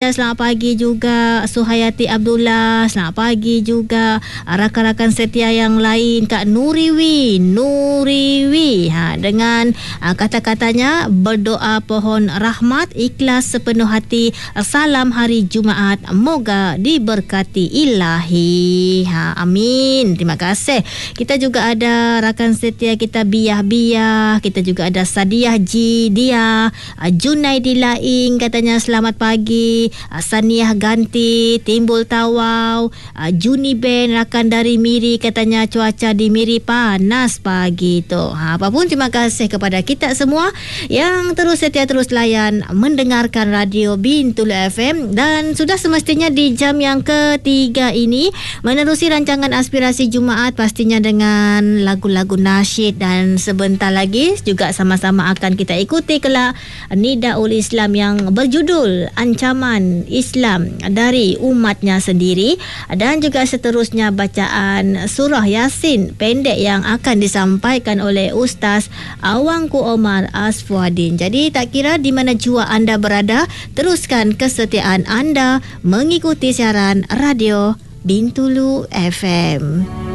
kata selamat pagi juga Suhayati Abdullah, selamat pagi juga rakan-rakan setia yang lain, Kak Nuriwi dengan kata-katanya berdoa pohon rahmat ikhlas sepenuh hati, salam hari Jumaat, moga diberkati ilahi. Amin. Terima kasih. Kita juga ada rakan setia kita Biah, kita juga ada Sadiah Dia, Junaidi Laing katanya selamat pagi, Saniah Ganti, Timbul Tawau, Juni Ben rakan dari Miri katanya cuaca di Miri panas pagi tu. Apapun terima kasih kepada kita semua yang terus setia terus layan mendengarkan Radio Bintulu FM, dan sudah semestinya di jam yang ketiga ini menerusi rancangan Aspirasi Jumaat pastinya dengan lagu-lagu nasyid, dan sebentar lagi juga sama-sama akan kita ikuti kelak Nidaul Islam yang berjudul Ancaman Islam dari umatnya sendiri, dan juga seterusnya bacaan surah Yasin pendek yang akan disampaikan oleh Ustaz Awangku Omar Asfuadin. Jadi tak kira di mana jua anda berada, teruskan kesetiaan anda mengikuti siaran Radio Bintulu FM.